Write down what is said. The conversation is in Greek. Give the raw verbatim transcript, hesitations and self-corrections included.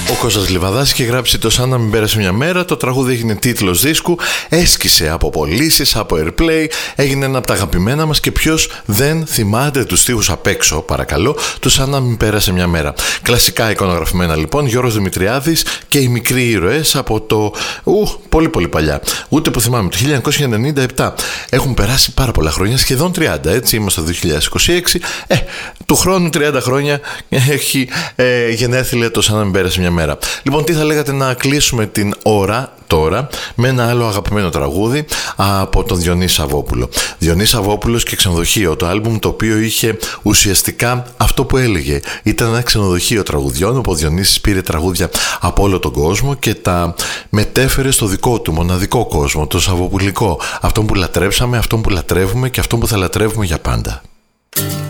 Ο Κώστας Λιβαδάς είχε γράψει το «Σαν να μην πέρασε μια μέρα». Το τραγούδι έγινε τίτλος δίσκου, έσκησε από πωλήσεις, από airplay, έγινε ένα από τα αγαπημένα μας και ποιος δεν θυμάται τους στίχους απ' έξω, παρακαλώ, του «Σαν να μην πέρασε μια μέρα». Κλασικά εικονογραφημένα λοιπόν, Γιώργος Δημητριάδης και οι μικροί ήρωες από το ου, πολύ πολύ παλιά. Ούτε που θυμάμαι, το χίλια εννιακόσια ενενήντα επτά. Έχουν περάσει πάρα πολλά χρόνια, σχεδόν τριάντα, έτσι, είμαστε το δύο χιλιάδες είκοσι έξι. Ε, του χρόνου τριάντα χρόνια έχει ε, γενέθλια το «Σαν να μην πέρασε μια μέρα». Λοιπόν, τι θα λέγατε να κλείσουμε την ώρα τώρα με ένα άλλο αγαπημένο τραγούδι από τον Διονύση Σαββόπουλο. Διονύση Σαββόπουλος και Ξενοδοχείο, το άλμπουμ το οποίο είχε ουσιαστικά αυτό που έλεγε. Ήταν ένα ξενοδοχείο τραγουδιών, όπου ο Διονύσης πήρε τραγούδια από όλο τον κόσμο και τα μετέφερε στο δικό του μοναδικό κόσμο, το σαββοπουλικό. Αυτόν που λατρέψαμε, αυτόν που λατρεύουμε και αυτόν που θα λατρεύουμε για πάντα.